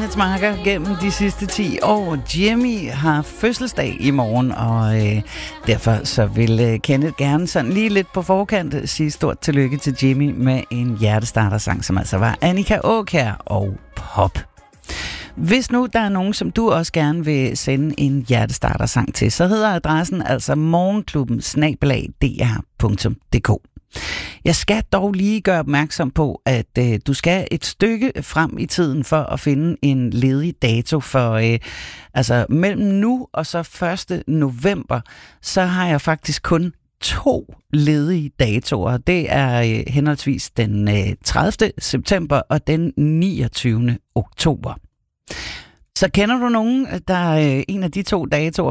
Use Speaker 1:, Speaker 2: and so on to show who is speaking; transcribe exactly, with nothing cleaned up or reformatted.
Speaker 1: Kenneth Marker gennem de sidste ti år. Jimmy har fødselsdag i morgen, og øh, derfor så vil øh, Kenneth gerne sådan lige lidt på forkant sige stort tillykke til Jimmy med en hjertestartersang, som altså var Annika Aakjær og Pop. Hvis nu der er nogen, som du også gerne vil sende en hjertestartersang til, så hedder adressen altså morgenklubben snabel-a d r punktum d k. Jeg skal dog lige gøre opmærksom på, at øh, du skal et stykke frem i tiden for at finde en ledig dato for, øh, altså mellem nu og så første november, så har jeg faktisk kun to ledige datoer. Det er øh, henholdsvis den øh, tredivte september og den niogtyvende oktober. Så kender du nogen, der er øh, en af de to datoer